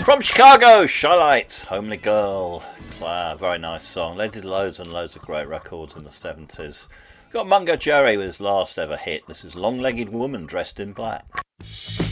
From Chicago, Shylight, Homely Girl, Claire, very nice song. They did loads and loads of great records in the 70s. Got Mungo Jerry with his last ever hit. This is Long Legged Woman Dressed in Black.